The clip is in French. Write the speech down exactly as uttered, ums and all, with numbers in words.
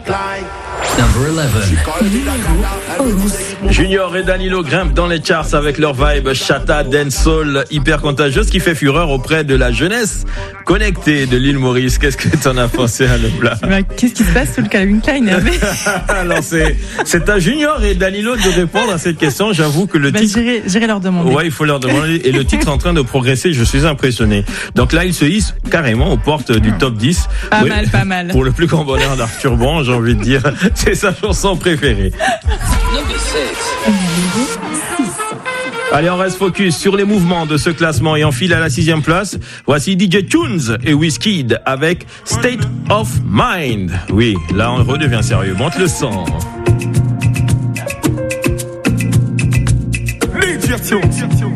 Number eleven. Junior et Danilo grimpent dans les charts avec leur vibe chata, dancehall hyper contagieuse qui fait fureur auprès de la jeunesse connectée de l'île Maurice. Qu'est-ce que t'en as pensé, Anne-Bla? Bah, qu'est-ce qui se passe sous le Calvin Klein? Alors c'est, c'est à Junior et Danilo de répondre à cette question. J'avoue que le bah, titre... J'irai, j'irai leur demander. Ouais, il faut leur demander. Et le titre est en train de progresser. Je suis impressionné. Donc là, il se hisse carrément aux portes du top dix. Pas oui, mal, pas mal. Pour le plus grand bonheur d'Arthur Bon, j'ai envie de dire. C'est sa chanson préférée. Allez, on reste focus sur les mouvements de ce classement et on file à la sixième place. Voici D J Tunes et Wizkid avec State of Mind. Oui, là on redevient sérieux. Monte le son. D J Tunes.